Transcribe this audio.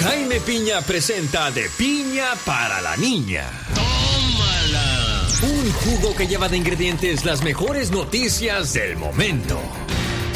Jaime Piña presenta De Piña para la Niña. ¡Tómala! Un jugo que lleva de ingredientes las mejores noticias del momento.